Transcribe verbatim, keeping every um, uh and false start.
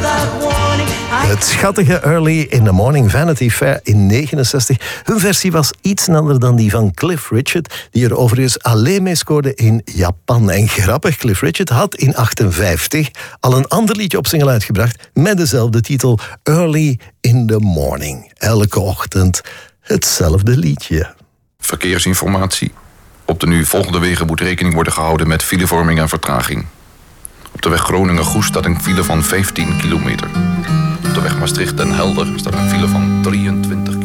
Het schattige Early in the Morning, Vanity Fair in negenenzestig. Hun versie was iets sneller dan die van Cliff Richard, die er overigens alleen mee scoorde in Japan. En grappig, Cliff Richard had in achtenvijftig al een ander liedje op single uitgebracht met dezelfde titel, Early in the Morning. Elke ochtend hetzelfde liedje. Verkeersinformatie. Op de nu volgende wegen moet rekening worden gehouden met filevorming en vertraging. Op de weg Groningen-Goes staat een file van vijftien kilometer. Op de weg Maastricht-Den Helder staat een file van drieëntwintig